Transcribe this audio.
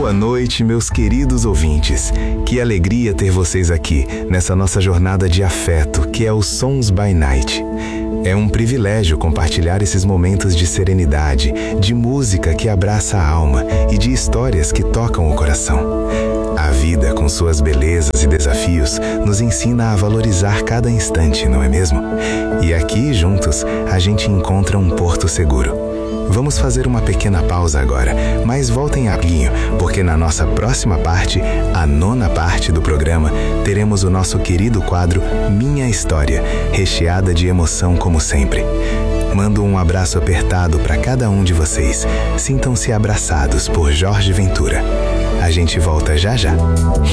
Boa noite, meus queridos ouvintes. Que alegria ter vocês aqui nessa nossa jornada de afeto, que é o Sons by Night. É um privilégio compartilhar esses momentos de serenidade, de música que abraça a alma e de histórias que tocam o coração. A vida, com suas belezas e desafios, nos ensina a valorizar cada instante, não é mesmo? E aqui, juntos, a gente encontra um porto seguro. Vamos fazer uma pequena pausa agora, mas voltem rapidinho, porque na nossa próxima parte, a 9ª parte do programa, teremos o nosso querido quadro Minha História, recheada de emoção como sempre. Mando um abraço apertado para cada um de vocês. Sintam-se abraçados por Jorge Ventura. A gente volta já já.